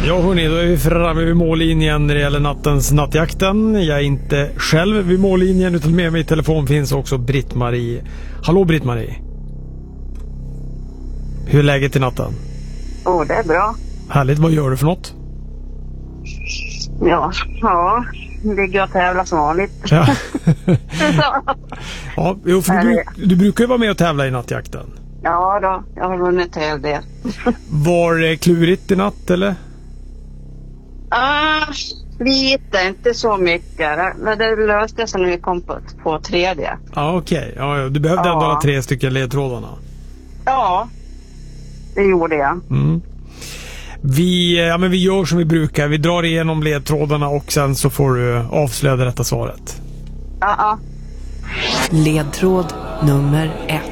Ja hörni, då är vi framme vid mållinjen när det gäller nattens nattjakten. Jag är inte själv vid mållinjen utan med mig i telefon finns också Britt-Marie. Hallå Britt-Marie. Hur är läget i natten? Det är bra. Härligt, vad gör du för något? Ja, ligger och tävlar som vanligt. Ja, ja för du brukar ju vara med och tävla i nattjakten. Ja då, jag har vunnit en del. Var det klurigt i natt eller? Lite, inte så mycket. Men det löste sig när vi kom på tredje. Ja, okej. Ja, du behövde ändå alla 3 stycken ledtrådarna. Ja, det gjorde jag. Mm. Vi gör som vi brukar. Vi drar igenom ledtrådarna och sen så får du avslöja det rätta svaret. Ja. Ledtråd nummer 1.